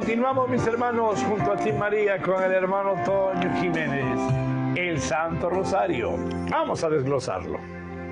Continuamos, mis hermanos, junto a ti, María, con el hermano Toño Jiménez, el Santo Rosario. Vamos a desglosarlo.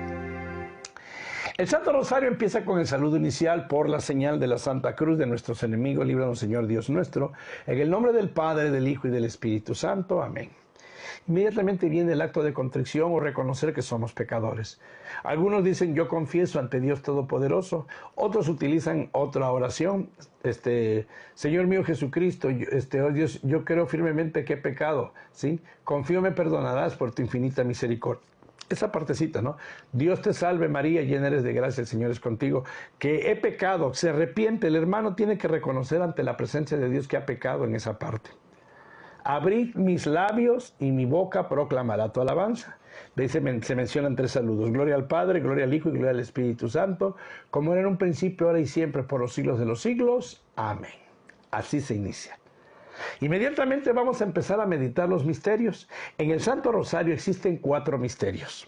El Santo Rosario empieza con el saludo inicial: por la señal de la Santa Cruz de nuestros enemigos, líbranos, Señor Dios nuestro, en el nombre del Padre, del Hijo y del Espíritu Santo. Amén. Inmediatamente viene el acto de contrición o reconocer que somos pecadores. Algunos dicen: yo confieso ante Dios Todopoderoso. Otros utilizan otra oración: Señor mío Jesucristo, oh Dios, yo creo firmemente que he pecado, ¿sí? Confío me perdonarás por tu infinita misericordia. Esa partecita, ¿no? Dios te salve María, llena eres de gracia, el Señor es contigo, que he pecado. Se arrepiente, el hermano tiene que reconocer ante la presencia de Dios que ha pecado en esa parte. Abrid mis labios y mi boca proclamará tu alabanza. De ahí se mencionan tres saludos: gloria al Padre, gloria al Hijo y gloria al Espíritu Santo, como era en un principio, ahora y siempre, por los siglos de los siglos. Amén. Así se inicia. Inmediatamente vamos a empezar a meditar los misterios. En el Santo Rosario existen 4 misterios.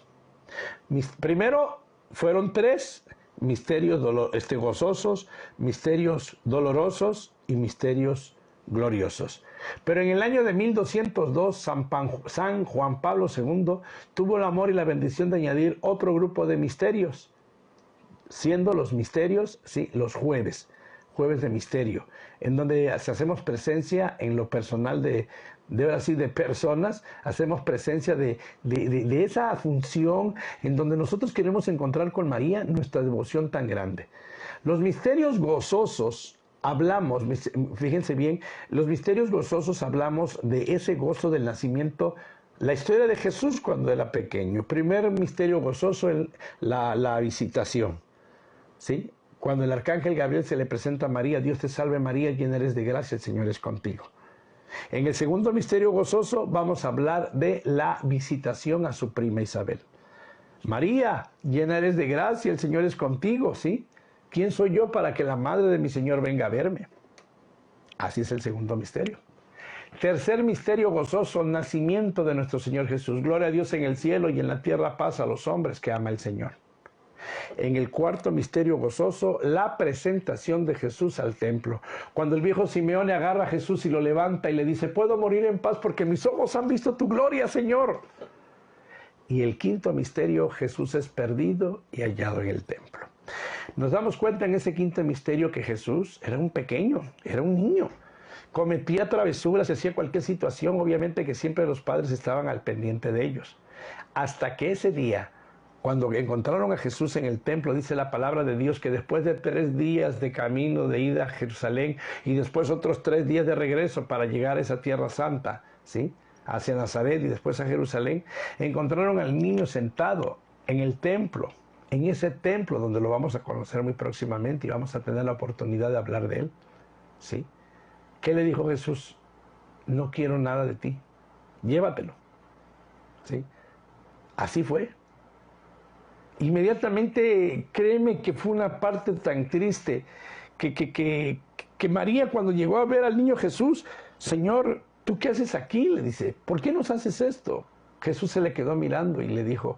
Primero fueron 3 misterios gozosos, misterios dolorosos y misterios gloriosos. Pero en el año de 1202, San Juan Pablo II tuvo el amor y la bendición de añadir otro grupo de misterios, siendo los misterios, sí, los jueves de misterio, en donde hacemos presencia en lo personal de personas, hacemos presencia de esa función en donde nosotros queremos encontrar con María nuestra devoción tan grande. Los misterios gozosos, hablamos, fíjense bien, los misterios gozosos hablamos de ese gozo del nacimiento, la historia de Jesús cuando era pequeño. Primer misterio gozoso, la visitación, ¿sí? Cuando el arcángel Gabriel se le presenta a María: Dios te salve María, llena eres de gracia, el Señor es contigo. En el segundo misterio gozoso vamos a hablar de la visitación a su prima Isabel. María, llena eres de gracia, el Señor es contigo, ¿sí? ¿Quién soy yo para que la madre de mi Señor venga a verme? Así es el segundo misterio. Tercer misterio gozoso, nacimiento de nuestro Señor Jesús. Gloria a Dios en el cielo y en la tierra paz a los hombres que ama el Señor. En el cuarto misterio gozoso, la presentación de Jesús al templo. Cuando el viejo Simeón agarra a Jesús y lo levanta y le dice: puedo morir en paz porque mis ojos han visto tu gloria, Señor. Y el quinto misterio, Jesús es perdido y hallado en el templo. Nos damos cuenta en ese quinto misterio que Jesús era un pequeño, era un niño. Cometía travesuras, hacía cualquier situación, obviamente que siempre los padres estaban al pendiente de ellos. Hasta que ese día, cuando encontraron a Jesús en el templo, dice la palabra de Dios que después de 3 días de camino de ida a Jerusalén y después otros 3 días de regreso para llegar a esa tierra santa, ¿sí?, hacia Nazaret y después a Jerusalén, encontraron al niño sentado en el templo, en ese templo donde lo vamos a conocer muy próximamente y vamos a tener la oportunidad de hablar de él, ¿sí? ¿Qué le dijo Jesús? No quiero nada de ti, llévatelo, ¿sí? Así fue. Inmediatamente, créeme que fue una parte tan triste que María, cuando llegó a ver al niño Jesús: Señor, ¿tú qué haces aquí?, le dice. ¿Por qué nos haces esto? Jesús se le quedó mirando y le dijo: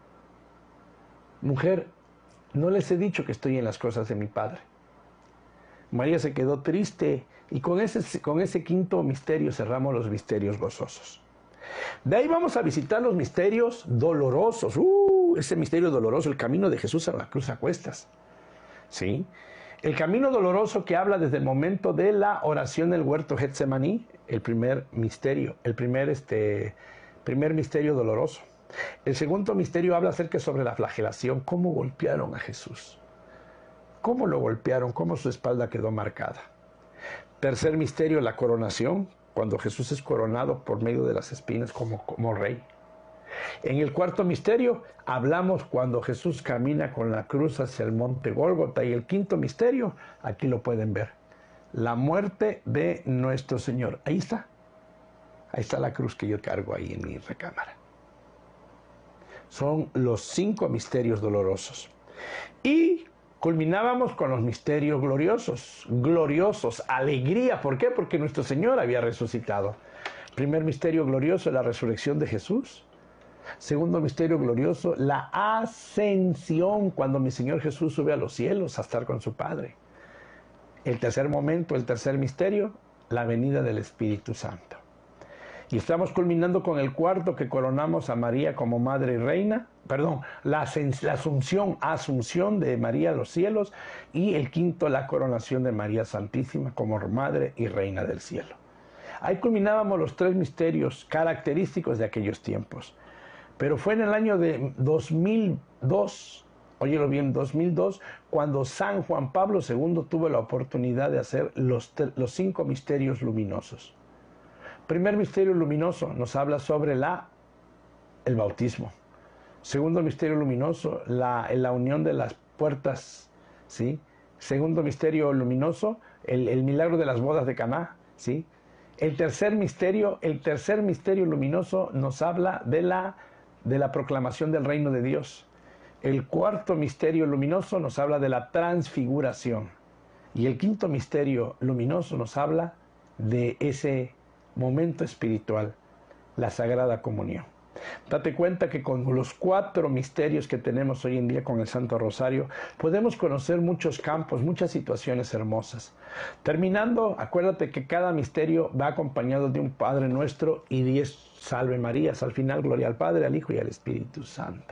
mujer, no les he dicho que estoy en las cosas de mi Padre. María se quedó triste y con ese quinto misterio cerramos los misterios gozosos. De ahí vamos a visitar los misterios dolorosos. Ese misterio doloroso, el camino de Jesús a la cruz a cuestas, ¿sí? El camino doloroso que habla desde el momento de la oración en el huerto Getsemaní, el primer misterio, el primer misterio doloroso. El segundo misterio habla acerca sobre la flagelación, cómo golpearon a Jesús, cómo lo golpearon, cómo su espalda quedó marcada. Tercer misterio, la coronación, cuando Jesús es coronado por medio de las espinas como rey. En el cuarto misterio hablamos cuando Jesús camina con la cruz hacia el monte Gólgota. Y el quinto misterio, aquí lo pueden ver, la muerte de nuestro Señor. Ahí está la cruz que yo cargo ahí en mi recámara. Son los 5 misterios dolorosos. Y culminábamos con los misterios gloriosos, alegría. ¿Por qué? Porque nuestro Señor había resucitado. Primer misterio glorioso, la resurrección de Jesús. Segundo misterio glorioso, la ascensión, cuando mi Señor Jesús sube a los cielos a estar con su Padre. El tercer momento, el tercer misterio, la venida del Espíritu Santo. Y estamos culminando con el cuarto, que coronamos a María como Madre y Reina, la asunción de María a los cielos, y el quinto, la coronación de María Santísima como Madre y Reina del cielo. Ahí culminábamos los tres misterios característicos de aquellos tiempos. Pero fue en el año de 2002, óyelo bien, 2002, cuando San Juan Pablo II tuvo la oportunidad de hacer los 5 misterios luminosos. Primer misterio luminoso nos habla sobre el bautismo. Segundo misterio luminoso, la unión de las puertas, ¿sí? Segundo misterio luminoso, el milagro de las bodas de Caná, ¿sí? El tercer misterio luminoso nos habla de la proclamación del reino de Dios. El cuarto misterio luminoso nos habla de la transfiguración. Y el quinto misterio luminoso nos habla de ese momento espiritual, la Sagrada Comunión. Date cuenta que con los 4 misterios que tenemos hoy en día con el Santo Rosario, podemos conocer muchos campos, muchas situaciones hermosas. Terminando, acuérdate que cada misterio va acompañado de un Padre Nuestro y 10 Salve Marías. Al final, gloria al Padre, al Hijo y al Espíritu Santo.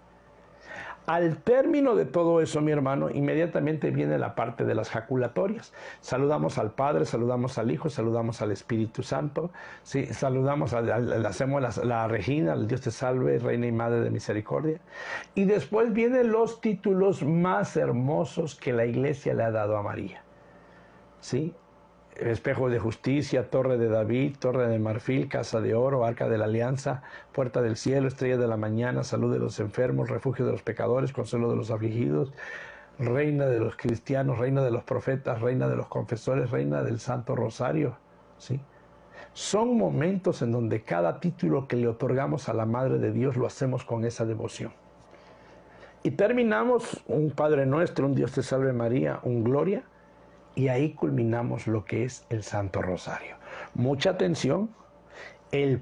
Al término de todo eso, mi hermano, inmediatamente viene la parte de las jaculatorias. Saludamos al Padre, saludamos al Hijo, saludamos al Espíritu Santo, ¿sí? Saludamos, hacemos la Regina, el Dios te salve, Reina y Madre de Misericordia. Y después vienen los títulos más hermosos que la Iglesia le ha dado a María, ¿sí? Espejo de justicia, torre de David, torre de marfil, casa de oro, arca de la alianza, puerta del cielo, estrella de la mañana, salud de los enfermos, refugio de los pecadores, consuelo de los afligidos, reina de los cristianos, reina de los profetas, reina de los confesores, reina del Santo Rosario, ¿sí? Son momentos en donde cada título que le otorgamos a la Madre de Dios lo hacemos con esa devoción. Y terminamos un Padre Nuestro, un Dios te salve María, un Gloria, y ahí culminamos lo que es el Santo Rosario. Mucha atención, el